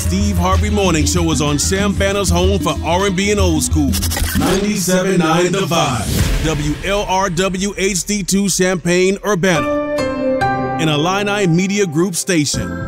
Steve Harvey Morning Show is on Sam Banner's home for R&B and old school. 97.9 The Vibe. WLRW HD2 Champaign, Urbana. An Illini Media Group station.